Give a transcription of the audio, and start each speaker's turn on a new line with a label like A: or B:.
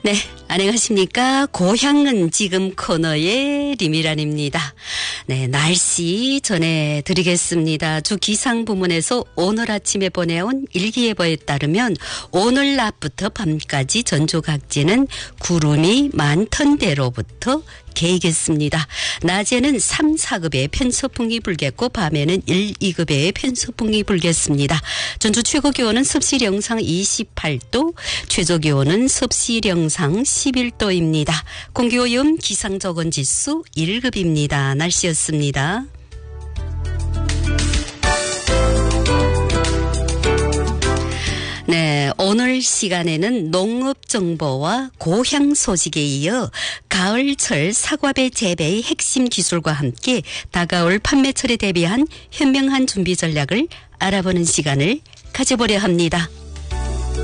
A: 네, 안녕하십니까. 고향은 지금 코너의 리미란입니다. 네, 날씨 전해드리겠습니다. 주 기상부문에서 오늘 아침에 보내온 일기예보에 따르면 오늘 낮부터 밤까지 전주 각지는 구름이 많던 대로부터 개겠습니다. 낮에는 3, 4급의 편서풍이 불겠고 밤에는 1, 2급의 편서풍이 불겠습니다. 전주 최고기온은 섭씨 영상 28도, 최저기온은 섭씨 영상 11도입니다. 공기오염 기상저건지수 1급입니다. 날씨였습니다. 네, 오늘 시간에는 농업정보와 고향 소식에 이어 가을철 사과배 재배의 핵심 기술과 함께 다가올 판매철에 대비한 현명한 준비 전략을 알아보는 시간을 가져보려 합니다.